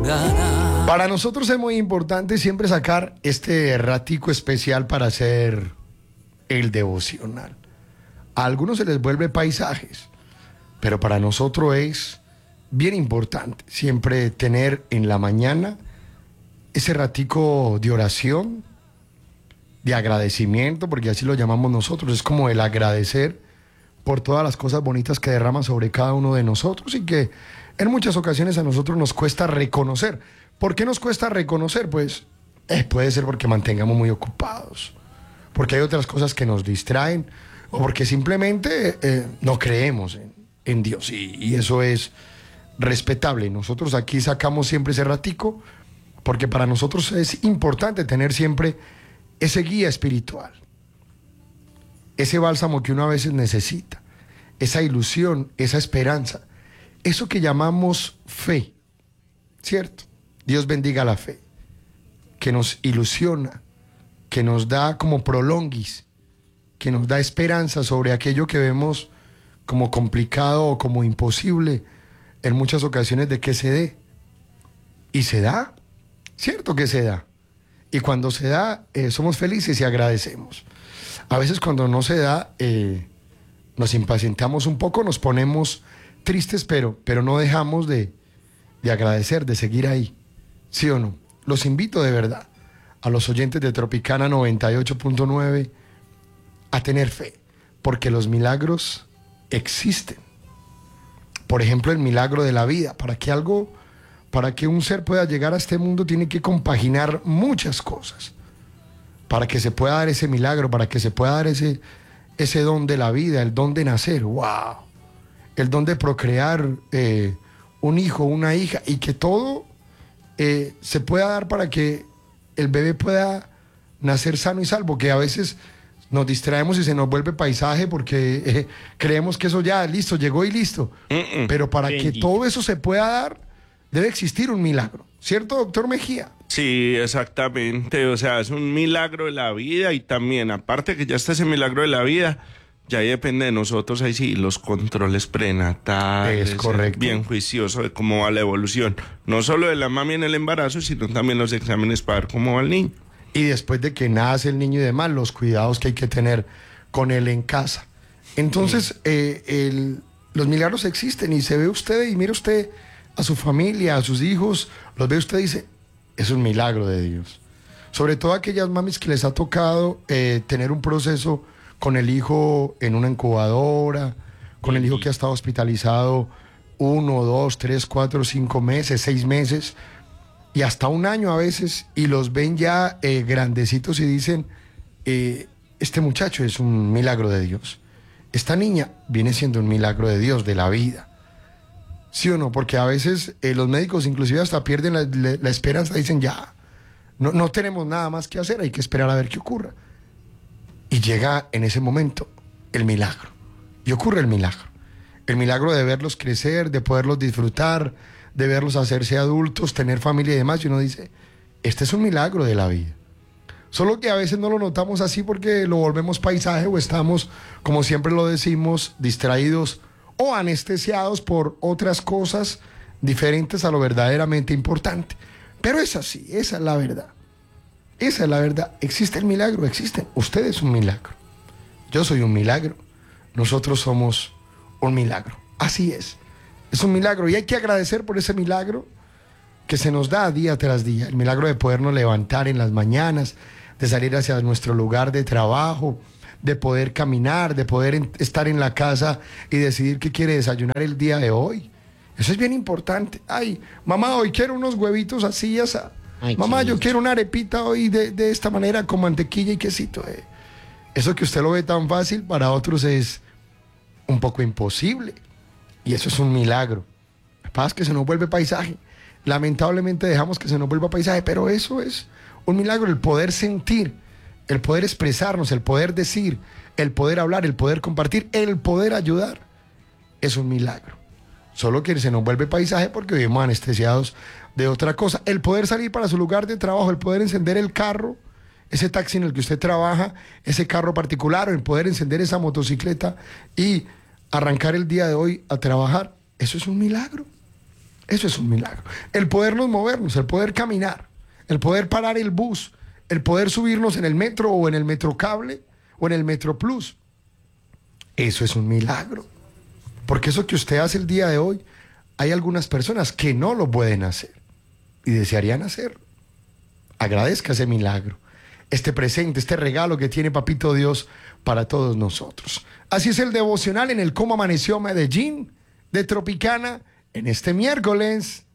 ganar. Para nosotros es muy importante siempre sacar este ratico especial para hacer el devocional. A algunos se les vuelve paisajes, pero para nosotros es bien importante siempre tener en la mañana ese ratico de oración, de agradecimiento, porque así lo llamamos nosotros. Es como el agradecer por todas las cosas bonitas que derrama sobre cada uno de nosotros y que en muchas ocasiones a nosotros nos cuesta reconocer. ¿Por qué nos cuesta reconocer? Pues puede ser porque mantengamos muy ocupados, porque hay otras cosas que nos distraen o porque simplemente no creemos en Dios y eso es respetable. Nosotros aquí sacamos siempre ese ratico porque para nosotros es importante tener siempre ese guía espiritual, ese bálsamo que uno a veces necesita, esa ilusión, esa esperanza, eso que llamamos fe, ¿cierto? Dios bendiga la fe, que nos ilusiona, que nos da como prolonguis, que nos da esperanza sobre aquello que vemos como complicado o como imposible en muchas ocasiones de que se dé. Y se da, cierto que se da. Y cuando se da, somos felices y agradecemos. A veces cuando no se da, nos impacientamos un poco, nos ponemos tristes, pero no dejamos de agradecer, de seguir ahí. ¿Sí o no? Los invito de verdad a los oyentes de Tropicana 98.9 a tener fe, porque los milagros existen. Por ejemplo, el milagro de la vida. Para que un ser pueda llegar a este mundo tiene que compaginar muchas cosas. Para que se pueda dar ese milagro, para que se pueda dar ese don de la vida, el don de nacer, wow. El don de procrear un hijo, una hija, y que todo se pueda dar para que el bebé pueda nacer sano y salvo, que a veces nos distraemos y se nos vuelve paisaje porque creemos que eso ya, listo, llegó y listo. Pero para que todo eso se pueda dar, debe existir un milagro. ¿Cierto, doctor Mejía? Sí, exactamente. O sea, es un milagro de la vida y también, aparte que ya está ese milagro de la vida, ya ahí depende de nosotros, ahí sí, los controles prenatales. Es correcto. Bien juicioso de cómo va la evolución. No solo de la mami en el embarazo, sino también los exámenes para ver cómo va el niño. Y después de que nace el niño y demás, los cuidados que hay que tener con él en casa. Entonces, los milagros existen y se ve usted y mira usted a su familia, a sus hijos, los ve usted y dice, es un milagro de Dios. Sobre todo aquellas mamis que les ha tocado tener un proceso con el hijo en una incubadora, con el hijo que ha estado hospitalizado 1, 2, 3, 4, 5 meses, 6 meses y hasta un año a veces, y los ven ya grandecitos y dicen, este muchacho es un milagro de Dios. Esta niña viene siendo un milagro de Dios, de la vida. ¿Sí o no? Porque a veces los médicos inclusive hasta pierden la esperanza, dicen ya, no tenemos nada más que hacer, hay que esperar a ver qué ocurra. Y llega en ese momento el milagro. Y ocurre el milagro. El milagro de verlos crecer, de poderlos disfrutar, de verlos hacerse adultos, tener familia y demás. Y uno dice, este es un milagro de la vida. Solo que a veces no lo notamos así porque lo volvemos paisaje o estamos, como siempre lo decimos, distraídos o anestesiados por otras cosas diferentes a lo verdaderamente importante. Pero es así, esa es la verdad. Esa es la verdad. Existe el milagro, existe. Usted es un milagro. Yo soy un milagro. Nosotros somos un milagro. Así es. Es un milagro y hay que agradecer por ese milagro que se nos da día tras día. El milagro de podernos levantar en las mañanas, de salir hacia nuestro lugar de trabajo, de poder caminar, de poder estar en la casa y decidir qué quiere desayunar el día de hoy. Eso es bien importante. Ay, mamá, hoy quiero unos huevitos así, asa. Ay, mamá, yo quiero una arepita hoy de esta manera con mantequilla y quesito. Eso que usted lo ve tan fácil, para otros es un poco imposible. Y eso es un milagro. Lo que pasa es que se nos vuelve paisaje. Lamentablemente dejamos que se nos vuelva paisaje, pero eso es un milagro, el poder sentir, el poder expresarnos, el poder decir, el poder hablar, el poder compartir, el poder ayudar. Es un milagro. Solo que se nos vuelve paisaje porque vivimos anestesiados de otra cosa. El poder salir para su lugar de trabajo, el poder encender el carro, ese taxi en el que usted trabaja, ese carro particular, o el poder encender esa motocicleta y arrancar el día de hoy a trabajar, eso es un milagro. Eso es un milagro. El podernos movernos, el poder caminar, el poder parar el bus, el poder subirnos en el metro o en el Metrocable o en el Metroplus. Eso es un milagro. Porque eso que usted hace el día de hoy, hay algunas personas que no lo pueden hacer y desearían hacerlo. Agradezca ese milagro, este presente, este regalo que tiene Papito Dios para todos nosotros. Así es el devocional en el Cómo Amaneció Medellín de Tropicana en este miércoles